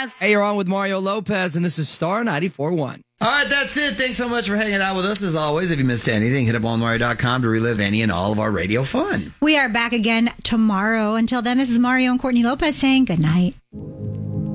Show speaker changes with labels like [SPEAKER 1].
[SPEAKER 1] Lopez.
[SPEAKER 2] Hey, you're on with Mario Lopez, and this is Star 94.1.
[SPEAKER 3] All right, that's it. Thanks so much for hanging out with us. As always, if you missed anything, hit up onmario.com to relive any and all of our radio fun.
[SPEAKER 1] We are back again tomorrow. Until then, this is Mario and Courtney Lopez saying good night.